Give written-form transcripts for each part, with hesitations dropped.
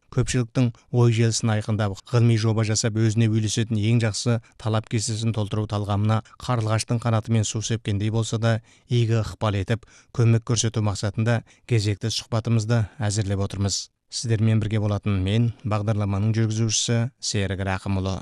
көпшіліктің ой желісін айқындап, ғылыми жоба жасап, өзіне үйлесетін ең жақсы талап кестесін толтыру талғамына қарлығаштың қанатымен су сепкендей болса да, игі ықпал етіп, көмек көрсету мақсатында кезекті сұхбатымызды әзірлеп отырмыз. Сіздермен бірге болатын мен, бағдарламаның жүргізушісі Серік Рақымұлы.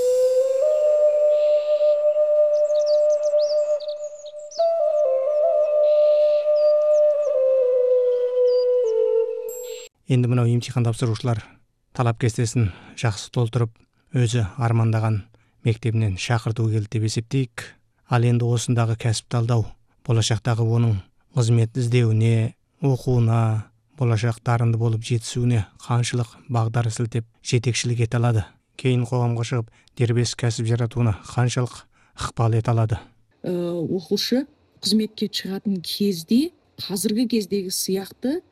Енді мынау емтихан тапсырушылар талап кестесін жақсы толтырып, өзі армандаған мектебінен шақырту келді деп есептейік. Ал енді осындағы кәсіп талдау, болашақтағы оның қызмет іздеуіне, оқуына, болашақ дарынды болып жетісуіне қаншалық бағдар сілтеп жетекшілік ете алады. Кейін қоғамға шығып, дербес кәсіп жаратуына қаншалық ықпал ете алады. Оқушы қызметке шығатын кезде, қазіргі кездегі сияқты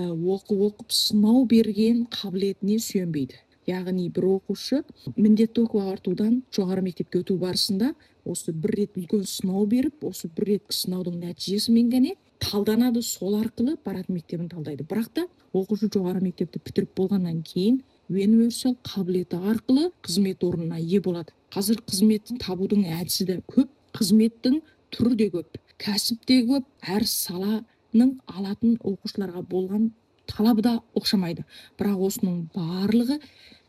оқып сынау берген қабілетіне сүйенбейді. Яғни бір оқушы міндетті оқу ағартудан жоғары мектепке өту барысында осы бір рет үлкен сынау беріп, осы бір рет сынаудың нәтижесімен ғана талданады, сол арқылы баратын мектебін талдайды. Бірақ та оқушы жоғары мектепті бітіріп болғаннан кейін универсал қабілеті арқылы қызмет орнына ие болады. Қазір қызмет табудың әдісі де көп, қызметтің түрі де көп, кәсіп те көп, әр саланың алатын оқушыларға болған талабы да оқшамайды. Бірақ осының барлығы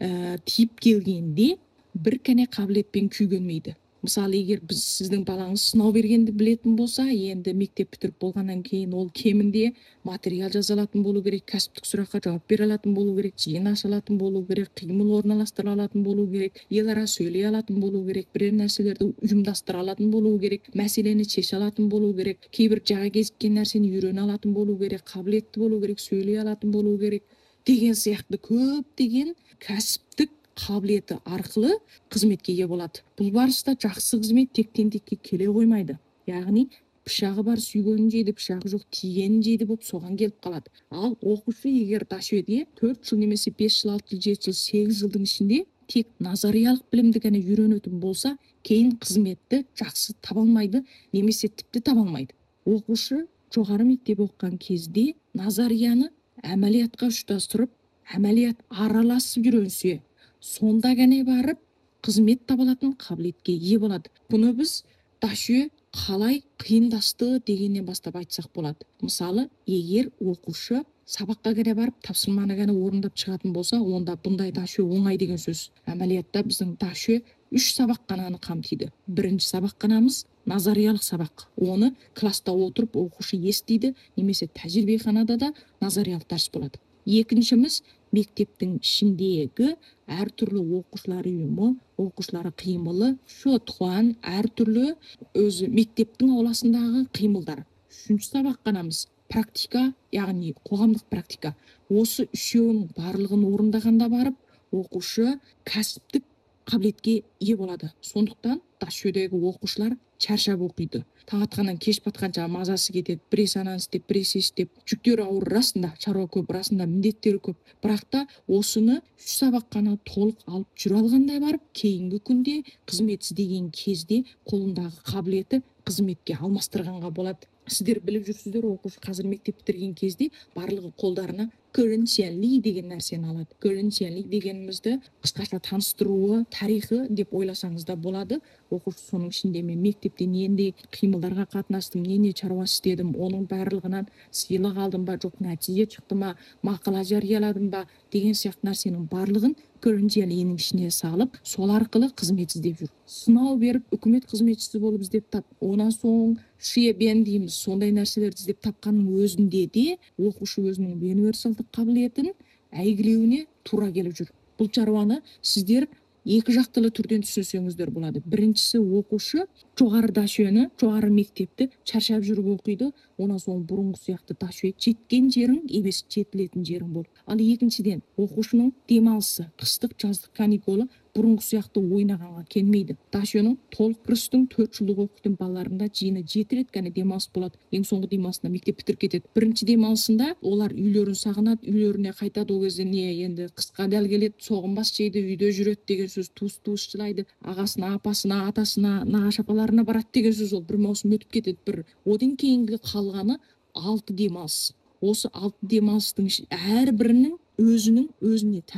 тиіп келгенде бір кәне қабілетпен күйгенмейді. Мысалы, егер біз сіздің балаңыз сынау бергенді білетін болса, енді мектеп бітіріп болғаннан кейін ол кемінде материал жаза алатын болу керек, кәсіптік сұраққа жауап бере алатын болу керек, жиын аша алатын болу керек, қимыл орналастыра алатын болу керек, ел ара сөйлей алатын болу керек, бірер нәрселерді ұйымдастыра алатын болу керек, мәселені шеше алатын болу керек, кейбір жаға кезіккен нәрсені үйрене алатын болу керек, қабілетті болу керек, сөйлей алатын болу керек деген сияқты көптеген кәсіптік қабілеті арқылы қызметке ие болады. Бұл барыста жақсы қызмет тектен-текке келе қоймайды. Яғни пышағы бар сүйгенін жейді, пышағы жоқ тигенін жейді болып соған келіп қалады. Ал оқушы егер дашөде 4 жыл немесе 5 жыл, 6 жыл, 7 жыл, 8 жылдың ішінде тек назариялық білімді ғана үйренетін болса, кейін қызметті жақсы таба алмайды, немесе тіпті таба алмайды. Оқушы жоғары мектеп оқыған кезде назарияны әмәлиятқа ұштастырып, әмәлият араласып үйренсе, сонда ғана барып қызмет табылатын қабілетке ие болады. Бұны біз дашө қалай қиындасты дегеннен бастап айтсақ болады. Мысалы, егер оқушы сабаққа ғана барып тапсырманы ғана орындап шығатын болса, онда бұндай дашө оңай деген сөз. Әмәлиятта біздің дашө 3 сабақ қананы қамтиды. Бірінші сабақ қанамыз назариялық сабақ. Оны класста отырып оқушы естиді, немесе тәжірибеханада да назариялық дәріс болады. Екіншіміз мектептің ішіндегі әртүрлі оқушылар ұйымы, оқушылары қимылы, шотқан, әртүрлі өзі мектептің ауласындағы қимылдар. Үшінші сабақ қанамыз практика, яғни қоғамдық практика. Осы үшеуінің барлығын орындағанда барып, оқушы кәсіптік қабілетке ие болады. Сондықтан дашөдегі оқушылар шаршап оқиды. Таң атқаннан кеш батқанша мазасы кетеді, бірес ананы істеп, бірес істеп. Жүктері ауыр расында, шаруа көп, расында міндеттері көп. Бірақ та осыны 3 сабақ қана толық алып жүре алғандай барып, кейінгі күнде қызмет іздеген кезде қолындағы қабілеті қызметке алмастырғанға болады. Сіздер біліп жүрсіздер, оқушы қазір мектеп бітірген кезде барлығы қолдарына көрінсенлік деген нәрсені алады. Көрінсенлік дегенімізді қысқаша таныстыруы, тарихы деп ойласаңыз да болады. Оқушы соның ішінде мен мектепте нендей қимылдарға қатынастым, нендей шаруа істедім, оның барлығынан сыйлық алдым ба, жоқ нәтиже шықты ма, мақала жарияладым ба деген сияқты нәрсенің барлығын көрінсенлігінің ішіне салып, сол арқылы қызмет іздеп жүр. Сынау беріп, үкімет қызметшісі болып іздеп тап, онан соң шиебен дейміз, сондай нәрселерді іздеп тапқанның өзінде де оқушы өзінің универсалдық қабілетін әйгілеуіне тура келіп жүр. Бұл шаруаны сіздер екі жақтылы түрден түсінсеңіздер болады. Біріншісі, оқушы жоғары дашөні, жоғары мектепті шаршап жүріп оқиды, онан соң бұрынғы сияқты дашө жеткен жерің емес, жетілетін жерің бол. Ал екіншіден, оқушының демалысы, қыстық, жаздық каникулы бұрынғы сияқты ойнағанға келмейді. Дашөның толық кірістің 4 жылдық оқитын балаларында жиыны 7 рет қана демалыс болады. Ең соңғы демалысында мектеп бітіріп кетеді. Бірінші демалысында олар үйлерін сағынады, үйлеріне қайтады. Ол кезде не енді қысқа дәл келеді, соғынбас жейді, үйде жүреді деген сөз, туыс жылайды, ағасына, апасына, атасына, нағашы апаларына барады деген сөз. Ол бір маусым өтіп кетеді. бір одан кейінгі қалғаны 6 демалыс. Осы 6 демалыстың әрбірінің өзіне